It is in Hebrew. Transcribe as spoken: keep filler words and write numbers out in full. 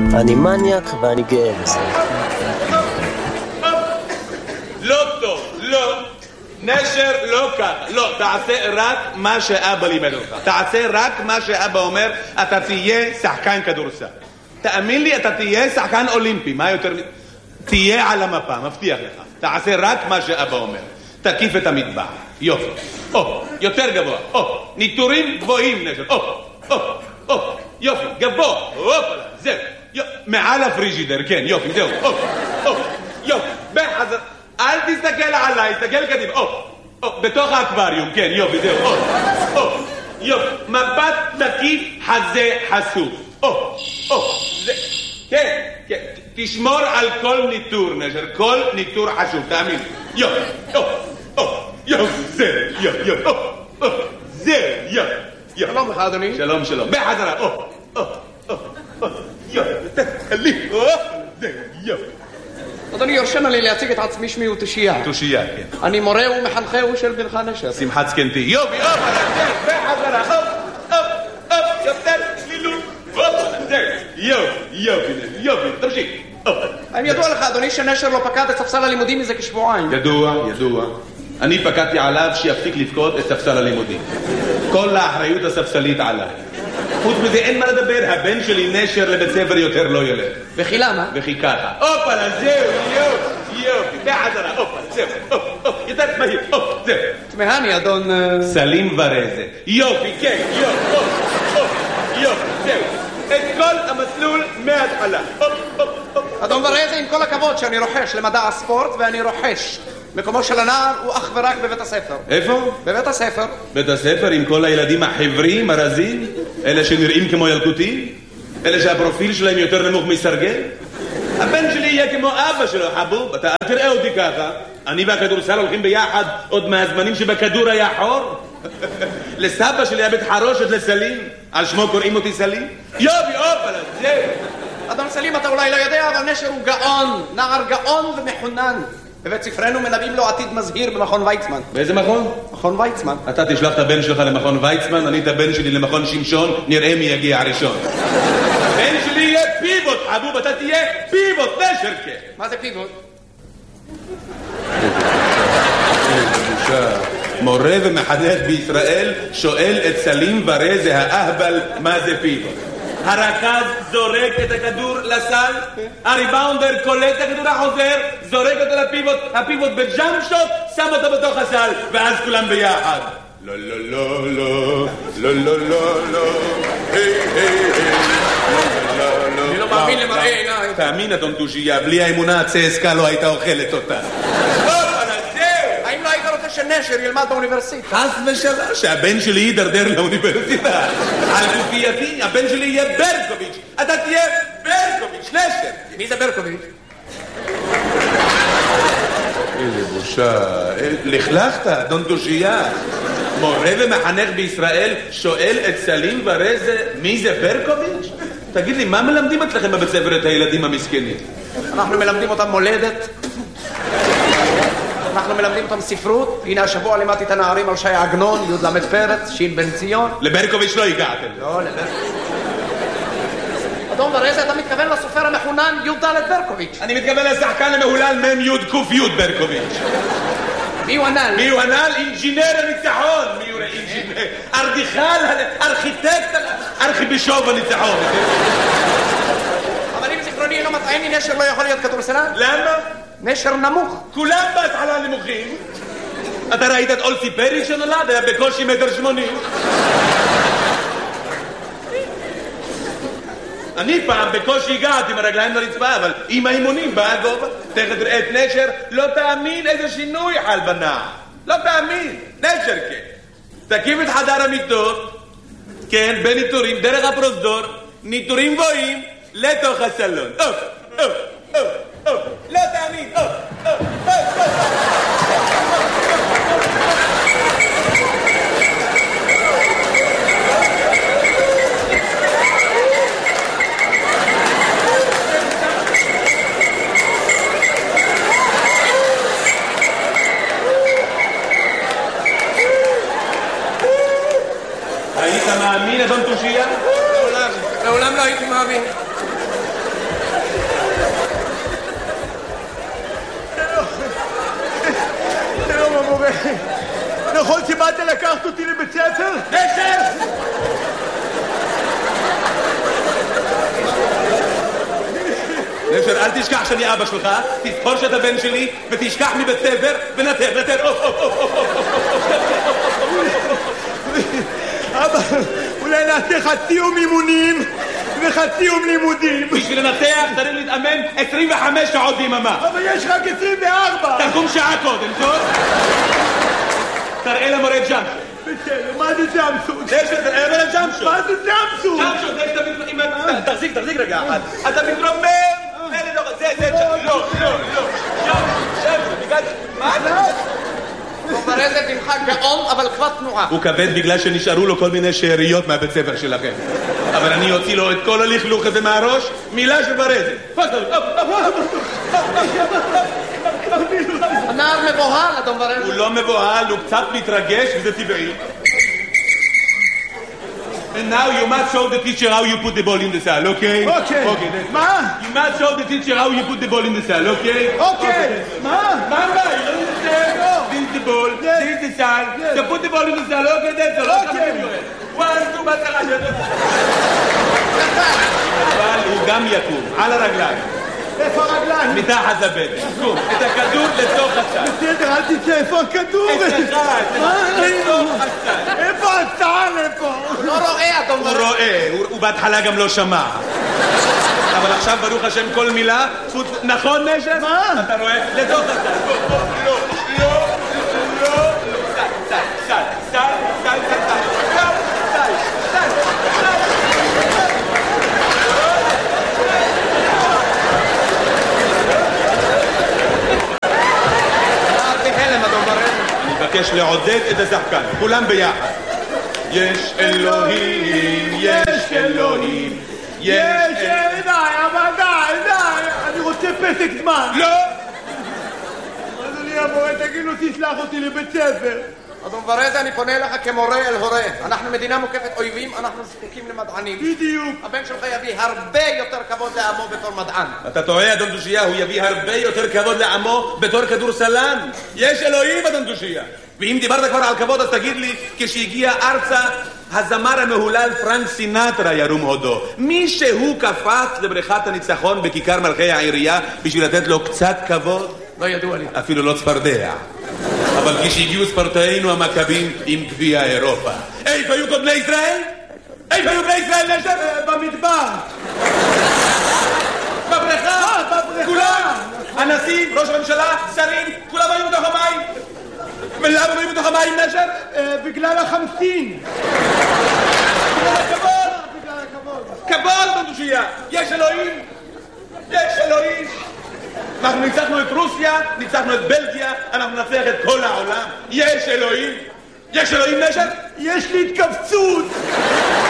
אני מניאק ואני גאה בזה. לא טוב, לא. נשר לא ככה. לא, תעשה רק מה שאבא לימד אותך. תעשה רק מה שאבא אומר, אתה תהיה שחקן כדורסל. תאמין לי, אתה תהיה שחקן אולימפי. מה יותר... תהיה על המפה, מבטיח לך. תעשה רק מה שאבא אומר. תקיף את המטבח. יופי. או, יותר גבוה. או, ניטורים גבוהים, נשר. או, או, או, יופי, גבוה. אופלה, זהו. מעל הפריג'ידר, כן, יופי, זהו. או, או, יופי. בחזר. אל תסתכל עליי, תסתכל קדימה. או, או, בתוך האקווריום, כן, יופי, זהו. או, או, יופי. מבט תקיף, חזה חשוף. או, או, זה... כן, כן. תשמור על כל ניטור, נשר. כל ניטור חשוב, תאמין. יופי, או, או, יופי, זה, יופי, יופי, או, או, זה, יופי. שלום לך, אדוני. שלום, שלום. בחזרה, או, או, או, או, יופי, תתקלי, או, זה, יופי. אדוני, יורשנה לי להציג את עצמי, שמי הוא תושייה. תושייה, כן. אני מורה ומחנכהו של בנך נשר. שמחת זקנתי. יופי, אופ, בחזרה, אופ, אופ, אופ, יותר צלילות, אופ, זה, יופי, יופי, יופי, תמשיך. האם ידוע לך, אדוני, שנשר לא פקד את ספסל הלימודים מזה כשבועיים? ידוע, ידוע. אני פקדתי עליו שיפסיק לפקוד את ספסל הלימודים. כל האחריות הספסלית עליי. חוץ מזה אין מה לדבר, הבן שלי נשר לבית ספר יותר לא ילך. וכי למה? וכי ככה. אופלה, זהו, יופי, יופי, בחזרה, אופלה, זהו, אופ, אופ, יותר מהיר, אופ, זהו. תמהני, אדון... סלים ורזה. יופי, כן, יופי, אופ, אופ, יופי, זהו. את כל המסלול מההתחלה. אופ, אופ, אופ. אדון ורזה, עם כל הכבוד שאני רוחש למדע הספורט, ואני רוחש. מקומו של הנער הוא אך ורק בבית הספר. איפה? בבית הספר. בית הספר עם כל הילדים החברים, הרזים? אלה שנראים כמו ילקוטים? אלה שהפרופיל שלהם יותר נמוך מסרגל? הבן שלי יהיה כמו אבא שלו, חבוב. אתה אל תראה אותי ככה. אני והכדורסל הולכים ביחד עוד מהזמנים שבכדור היה חור. לסבא שלי היה בית חרושת לסלים. על שמו קוראים אותי סלים? יובי, אופלה, זהו. אדון סלים, אתה אולי לא יודע, אבל נשר הוא גאון. נער גאון ומחונן. בבית ספרנו מנבאים לו עתיד מזהיר במכון ויצמן. באיזה מכון? מכון ויצמן. אתה תשלח את הבן שלך למכון ויצמן, אני את הבן שלי למכון שמשון, נראה מי יגיע הראשון. הבן שלי יהיה פיבוט, חבוב, אתה תהיה פיבוט, נשרקה. מה זה פיבוט? מורה ומחנך בישראל שואל את סלים ורזה האהבל מה זה פיבוט. הרכז זורק את הכדור לסל, הריבאונדר קולט את הכדור החוזר, זורק אותו לפיבוט, הפיבוט בג'אמפ שוט, שם אותו בתוך הסל, ואז כולם ביחד. לא, לא, לא, לא, לא, לא, לא, לא, היי, היי, היי, לא, לא, אני לא מאמין למראה עיניי. תאמין, אדון תושייה, בלי האמונה הצסקה לא הייתה אוכלת אותה. האם לא היית רוצה שנשר ילמד באוניברסיטה? חס ושלום, שהבן שלי יידרדר לאוניברסיטה. על גופייתי, הבן שלי יהיה ברקוביץ'. אתה תהיה ברקוביץ', נשר. מי זה ברקוביץ'? איזה בושה. לכלכת, אדון תושייה. מורה ומחנך בישראל שואל את סלים ורזה מי זה ברקוביץ'? תגיד לי, מה מלמדים אצלכם בבית ספר את הילדים המסכנים? אנחנו מלמדים אותם מולדת. אנחנו מלמדים אותם ספרות. הנה השבוע לימדתי את הנערים על שי עגנון, י' למד פרץ, שין בן ציון. לברקוביץ' לא הגעתם. לא, לברקוביץ'. אדון ורזה, אתה מתכוון לסופר המחונן י' ד' ברקוביץ'. אני מתכוון לשחקן המהולל מ' י' ק' י' ברקוביץ'. מי הוא הנ"ל? מי הוא הנ"ל? אינג'ינר הניצחון. מי הוא אינג'ינר? ארדיכל, ארכיטקט, ארכיבישוף הניצחון. אבל אם זיכרוני אינו מטעני, נשר לא יכול להיות כדורסלן? למה? נשר נמוך. כולם בהתחלה נמוכים. אתה ראית את אולסי פרי שנולד? היה בקושי מטר שמונים. אני פעם בקושי הגעתי עם הרגליים לרצפה, אבל עם האימונים בא הגובה. תכף תראה את נשר, לא תאמין איזה שינוי חל בנער. לא תאמין, נשר כן. תקים את חדר המיטות, כן, בניטורים, דרך הפרוזדור, ניטורים גבוהים, לתוך הסלון. אוף, אוף, אוף, אוף, לא תאמין, אוף, אוף, אוף, אוף. היית מאמין, אדון תושייה? לעולם, לעולם לא הייתי מאמין. לקחת אותי לבית ספר? נשר! נשר, אל תשכח שאני אבא שלך, תזכור שאתה בן שלי, ותשכח מבית ספר, ונתר, נתר, אבא, אולי נעשה חצי יום אימונים וחצי יום לימודים. בשביל לנתח צריך להתאמן עשרים וחמש שעות ביממה. אבל יש רק עשרים וארבע. תקום שעה קודם, טוב? תראה למורה ג'אמפ. בסדר, מה זה ג'אמפסוט? תראה למורה ג'אמפ. מה זה ג'אמפסוט? ג'אמפ, זה שאתה מתרומם. תחזיק, תחזיק רגע אחד. אתה מתרומם. זה, זה, לא, לא, לא. ג'אמפ, ג'אמפ, מה? דוברזת ממך גאון, אבל כבר תנועה. הוא כבד בגלל שנשארו לו כל מיני שאריות מהבית ספר שלכם. אבל אני אוציא לו את כל הלכלוך הזה מהראש, מילה של ברזת. פתל. הנער מבוהל, אדון ברזת. הוא לא מבוהל, הוא קצת מתרגש, וזה טבעי. And now you must show the teacher how you put the ball in the cell, okay? Okay. Okay, that's מה? You must show the teacher how you put the ball in the cell, okay? אוקיי. מה? מה, מה? You don't understand? This is the ball, Yes. this is the cell. Yes. So put the ball in the cell, okay? That's all. Okay. One, two, בצרה. אבל הוא גם יקום, על הרגליים. איפה הרגליים? מתחת לבטן. קום, את הכדור לתוך הסל. בסדר, אל תצא, איפה הכדור? את אחד, לתוך הסל. איפה הסל? איפה? הוא לא רואה, אדון הוא ברזת. רואה, הוא הוא בהתחלה גם לא שמע. אבל עכשיו ברוך השם כל מילה, נכון נשר? מה? אתה רואה? לתוך הסל. לא, לא, לא, לא, לא. סל, סל, סל, סל, סל, סל, סל, סל, סל, אני מבקש לעודד את השחקן, כולם ביחד. יש אלוהים, יש אלוהים, יש יש, אלוהים. די, אבל די, די. אני רוצה פסק זמן. לא! אדוני המורה, תגיד לו, תשלח אותי לבית ספר. אדון ברזת, אני פונה אליך כמורה אל הורה. אנחנו מדינה מוקפת אויבים, אנחנו זקוקים למדענים. בדיוק. הבן שלך יביא הרבה יותר כבוד לעמו בתור מדען. אתה טועה, אדון דושייה, הוא יביא הרבה יותר כבוד לעמו בתור כדורסלן. יש אלוהים, אדון דושייה. ואם דיברת כבר על כבוד, אז תגיד לי, כשהגיע ארצה, הזמר המהולל פרנק סינטרה ירום הודו. מי שהוא קפץ לבריכת הניצחון בכיכר מלכי העירייה בשביל לתת לו קצת כבוד? לא ידוע לי. אפילו לא צפרדע. אבל כשהגיעו ספורטאינו המכבים עם גביע אירופה. איפה היו כל בני ישראל? איפה היו בני ישראל נשר? במדבר. בבריכה? כולם? הנשיא, ראש הממשלה, שרים, כולם היו בתוך המים. ולמה הם היו בתוך המים נשר? בגלל החמסין. בגלל הכבוד. בגלל הכבוד. כבוד בדושייה. יש אלוהים. יש אלוהים. אנחנו ניצחנו את רוסיה, ניצחנו את בלגיה, אנחנו נצליח את כל העולם. יש אלוהים. יש אלוהים נשר? יש לי התכווצות.